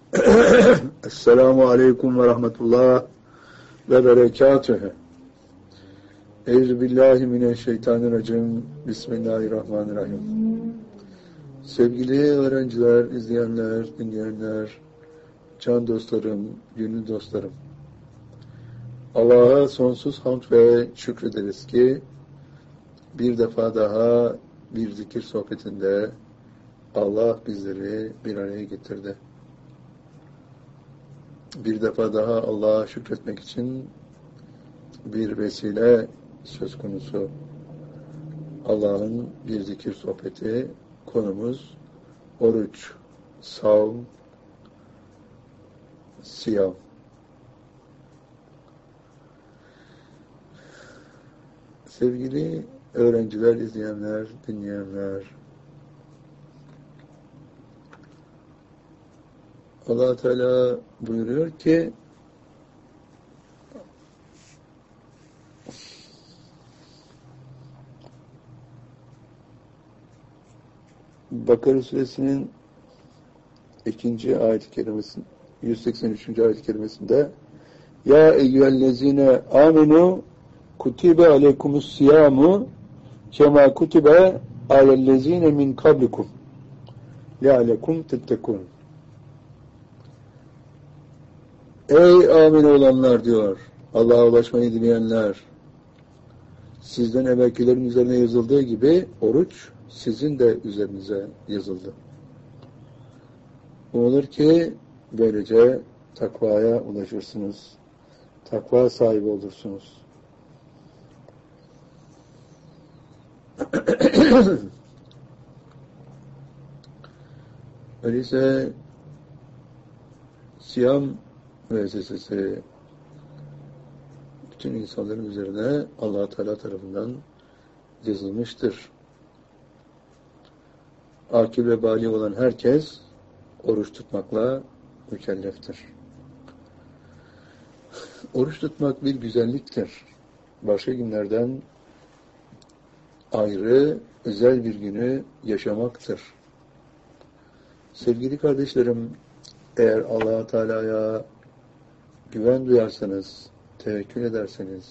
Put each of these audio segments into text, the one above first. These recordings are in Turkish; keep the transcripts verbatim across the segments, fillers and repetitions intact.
Esselamu Aleyküm ve Rahmetullah ve Berekatühü. Euzubillahimineşşeytanirracim. Bismillahirrahmanirrahim. Sevgili öğrenciler, izleyenler, dinleyenler, can dostlarım, gönül dostlarım. Allah'a sonsuz hamd ve şükrederiz ki bir defa daha bir zikir sohbetinde Allah bizleri bir araya getirdi. Bir defa daha Allah'a şükretmek için bir vesile söz konusu. Allah'ın bir zikir sohbeti, konumuz oruç, savm, siyam. Sevgili öğrenciler, izleyenler, dinleyenler, Allah Teala buyuruyor ki Bakara Suresinin ikinci ayet-i kerimesi, yüz seksen üçüncü ayet-i kerimesinde Ya eyyühellezine amenu kutibe aleykumus siyamu kema kutibe alellezine min kablikum lealekum tettekun. Ey amin olanlar diyor, Allah'a ulaşmayı dileyenler, sizden evvelkilerin üzerine yazıldığı gibi oruç sizin de üzerinize yazıldı. Umulur ki böylece takvaya ulaşırsınız, takva sahibi olursunuz. Öyleyse siyam müessesesi bütün insanların üzerine Allah Teala tarafından yazılmıştır. Akil ve bâli olan herkes oruç tutmakla mükelleftir. Oruç tutmak bir güzelliktir. Başka günlerden ayrı, özel bir günü yaşamaktır. Sevgili kardeşlerim, eğer Allah Teala'ya güven duyarsanız, tevekkül ederseniz,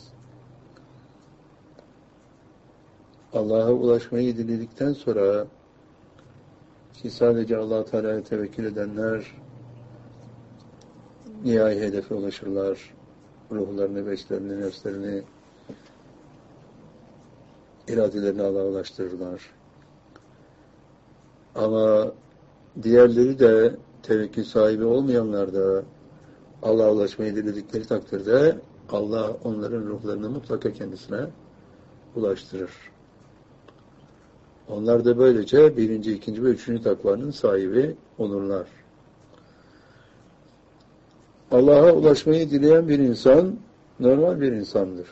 Allah'a ulaşmayı diledikten sonra ki sadece Allah Teala'ya tevekkül edenler nihai hedefe ulaşırlar. Ruhlarını, beşlerini, nefslerini, iradelerini Allah'a ulaştırırlar. Ama diğerleri de tevekkül sahibi olmayanlar da Allah'a ulaşmayı diledikleri takdirde Allah onların ruhlarını mutlaka kendisine ulaştırır. Onlar da böylece birinci, ikinci ve üçüncü takvanın sahibi olurlar. Allah'a ulaşmayı dileyen bir insan normal bir insandır.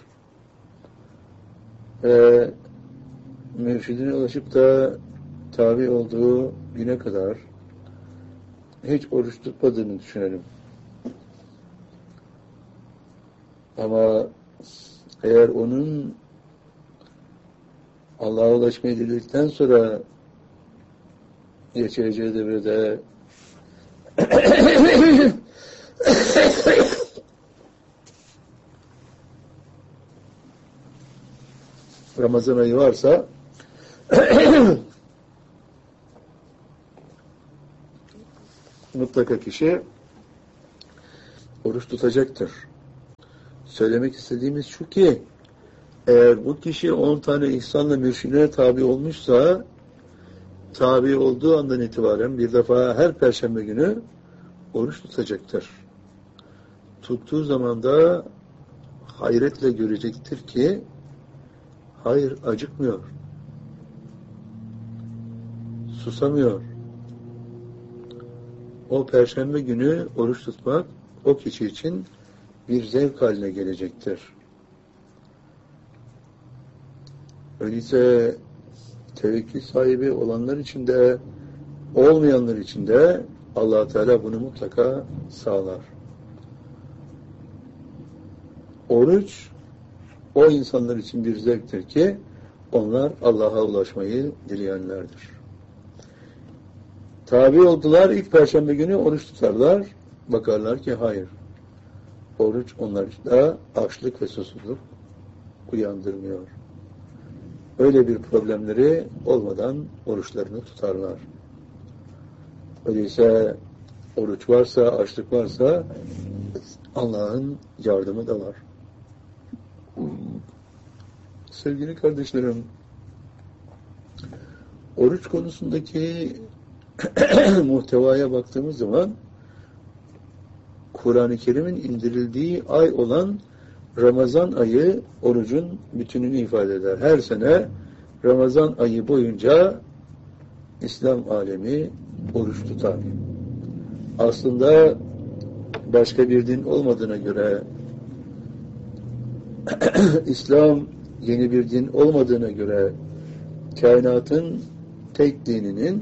Ve mürşidine ulaşıp da tabi olduğu güne kadar hiç oruç tutmadığını düşünelim. Ama eğer onun Allah'a ulaşmayı diledikten sonra geçireceği devrede Ramazan ayı varsa mutlaka kişi oruç tutacaktır. Söylemek istediğimiz şu ki eğer bu kişi on tane ihsanla mürşidine tabi olmuşsa tabi olduğu andan itibaren bir defa her perşembe günü oruç tutacaktır. Tuttuğu zaman da hayretle görecektir ki hayır acıkmıyor. Susamıyor. O perşembe günü oruç tutmak o kişi için bir zevk haline gelecektir. Öyleyse tevekkül sahibi olanlar için de olmayanlar için de Allah Teala bunu mutlaka sağlar. Oruç o insanlar için bir zevktir ki onlar Allah'a ulaşmayı dileyenlerdir. Tabi oldular, ilk Perşembe günü oruç tutarlar. Bakarlar ki hayır. Oruç onlarda açlık ve susuzluk uyandırmıyor. Öyle bir problemleri olmadan oruçlarını tutarlar. Öyleyse oruç varsa, açlık varsa Allah'ın yardımı da var. Sevgili kardeşlerim, oruç konusundaki muhtevaya baktığımız zaman Kur'an-ı Kerim'in indirildiği ay olan Ramazan ayı orucun bütününü ifade eder. Her sene Ramazan ayı boyunca İslam alemi oruç tutar. Aslında başka bir din olmadığına göre İslam yeni bir din olmadığına göre kainatın tek dininin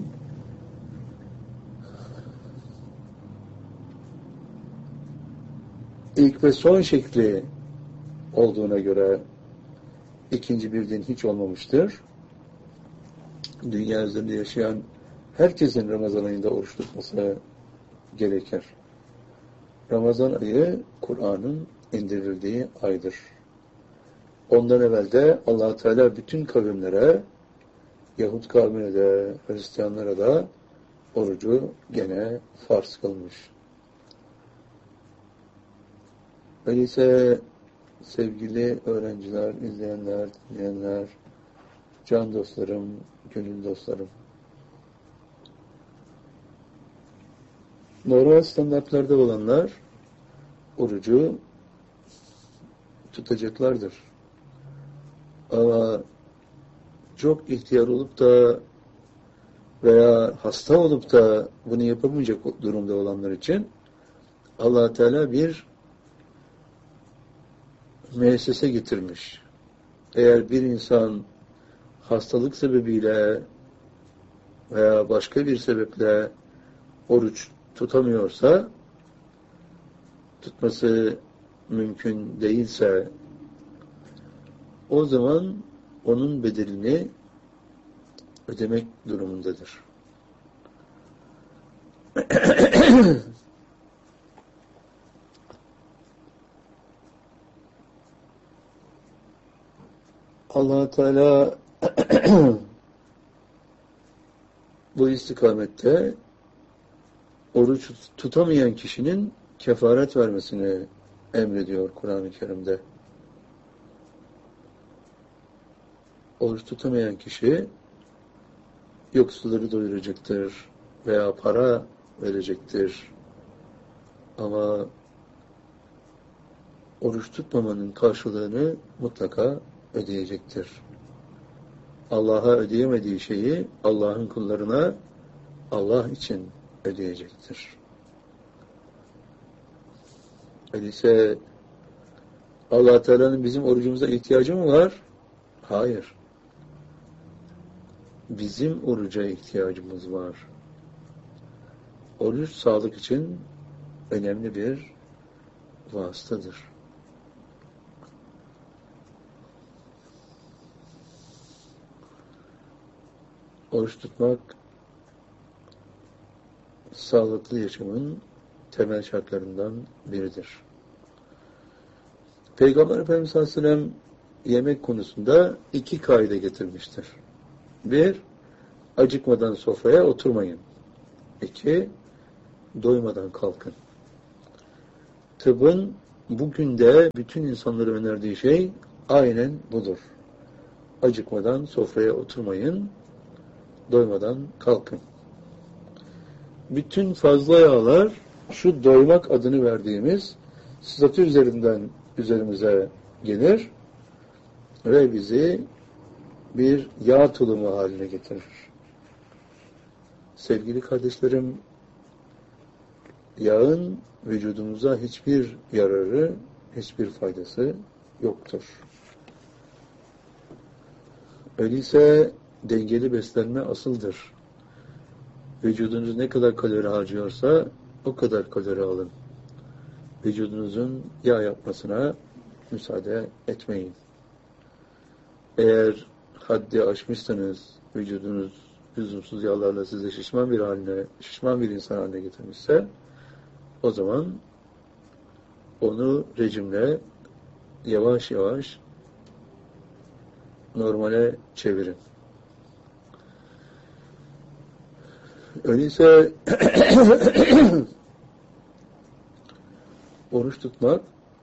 ilk ve son şekli olduğuna göre ikinci bir din hiç olmamıştır. Dünya üzerinde yaşayan herkesin Ramazan ayında oruç tutması gerekir. Ramazan ayı Kur'an'ın indirildiği aydır. Ondan evvel de Allah Teala bütün kavimlere, Yahud kavmine de, Hristiyanlara da orucu gene farz kılmış. Öyleyse sevgili öğrenciler, izleyenler, dinleyenler, can dostlarım, gönül dostlarım, normal standartlarda olanlar orucu tutacaklardır. Ama çok ihtiyar olup da veya hasta olup da bunu yapamayacak durumda olanlar için Allah Teala bir müessese getirmiş. Eğer bir insan hastalık sebebiyle veya başka bir sebeple oruç tutamıyorsa, tutması mümkün değilse, o zaman onun bedelini ödemek durumundadır. Allah Teala bu istikamette oruç tutamayan kişinin kefaret vermesini emrediyor Kur'an-ı Kerim'de. Oruç tutamayan kişi yoksulları doyuracaktır veya para verecektir. Ama oruç tutmamanın karşılığını mutlaka ödeyecektir. Allah'a ödeyemediği şeyi Allah'ın kullarına Allah için ödeyecektir. Öyleyse Allah Teala'nın bizim orucumuza ihtiyacı mı var? Hayır. Bizim oruca ihtiyacımız var. Oruç sağlık için önemli bir vasıtadır. Oruç tutmak sağlıklı yaşamın temel şartlarından biridir. Peygamber Efendimiz sallallahu aleyhi ve sellem yemek konusunda iki kaide getirmiştir. Bir, acıkmadan sofraya oturmayın. İki, doymadan kalkın. Tıbbın bugün de bütün insanlara önerdiği şey aynen budur. Acıkmadan sofraya oturmayın, doymadan kalkın. Bütün fazla yağlar şu doymak adını verdiğimiz statü üzerinden üzerimize gelir ve bizi bir yağ tulumu haline getirir. Sevgili kardeşlerim, yağın vücudumuza hiçbir yararı, hiçbir faydası yoktur. Öyleyse dengeli beslenme asıldır. Vücudunuz ne kadar kalori harcıyorsa o kadar kalori alın. Vücudunuzun yağ yapmasına müsaade etmeyin. Eğer haddi aşmışsanız, vücudunuz lüzumsuz yağlarla sizi şişman bir haline, şişman bir insan haline getirmişse, o zaman onu rejimle yavaş yavaş normale çevirin. Öyleyse oruç tutmak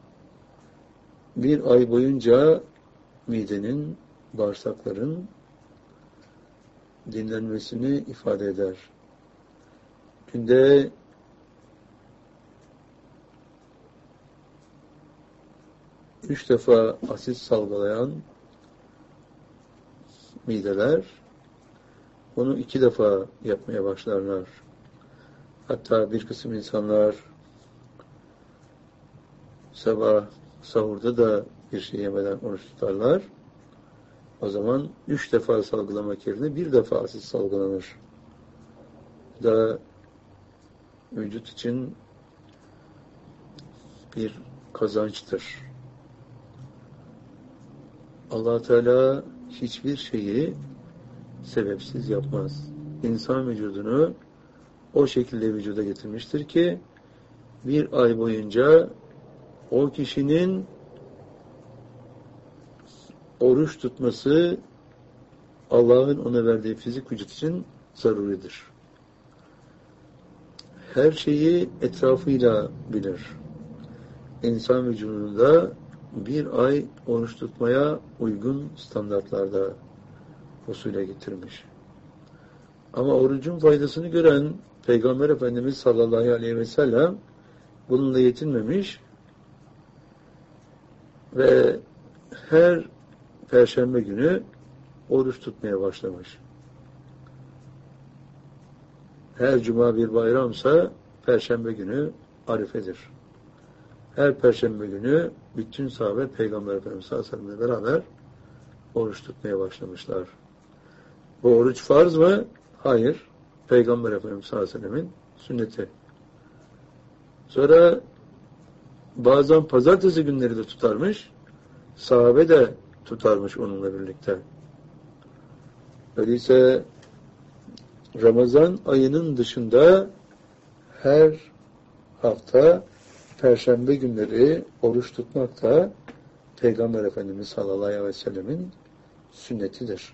bir ay boyunca midenin, bağırsakların dinlenmesini ifade eder. Günde üç defa asit salgılayan mideler onu iki defa yapmaya başlarlar. Hatta bir kısım insanlar sabah sahurda da bir şey yemeden oruç tutarlar. O zaman üç defa salgılamak yerine bir defa asit salgılanır. Bu da vücut için bir kazançtır. Allah Teala hiçbir şeyi sebepsiz yapmaz. İnsan vücudunu o şekilde vücuda getirmiştir ki bir ay boyunca o kişinin oruç tutması Allah'ın ona verdiği fizik vücut için zaruridir. Her şeyi etrafıyla bilir. İnsan vücudunda bir ay oruç tutmaya uygun standartlarda usule getirmiş. Ama orucun faydasını gören Peygamber Efendimiz sallallahu aleyhi ve sellem bununla yetinmemiş ve her Perşembe günü oruç tutmaya başlamış. Her cuma bir bayramsa Perşembe günü Arife'dir. Her Perşembe günü bütün sahabe Peygamber Efendimiz sallallahu aleyhi ve sellem'le beraber oruç tutmaya başlamışlar. Bu oruç farz mı? Hayır. Peygamber Efendimiz sallallahu aleyhi ve sellem'in sünneti. Sonra bazen pazartesi günleri de tutarmış. Sahabe de tutarmış onunla birlikte. Öyleyse Ramazan ayının dışında her hafta Perşembe günleri oruç tutmak da Peygamber Efendimiz sallallahu aleyhi ve sellemin sünnetidir.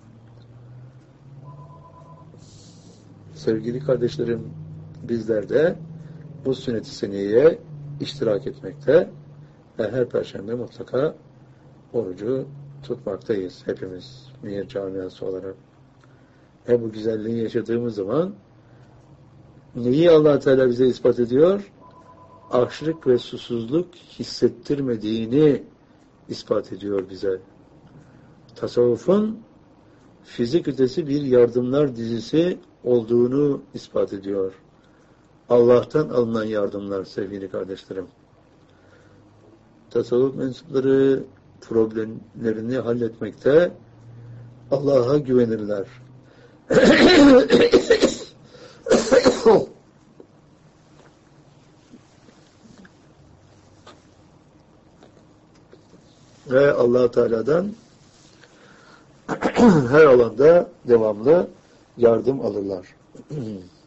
Sevgili kardeşlerim, bizler de bu sünnet-i seniyeye iştirak etmekte ve her Perşembe mutlaka orucu tutmaktayız hepimiz Mihir camiası olarak. Ve bu güzelliği yaşadığımız zaman neyi Allah Teala bize ispat ediyor? Açlık ve susuzluk hissettirmediğini ispat ediyor bize. Tasavvufun fizik ötesi bir yardımlar dizisi olduğunu ispat ediyor. Allah'tan alınan yardımlar sevgili kardeşlerim. Tasavvuf mensupları problemlerini halletmekte Allah'a güvenirler. Ve Allah Teala'dan her alanda devamlı yardım alırlar.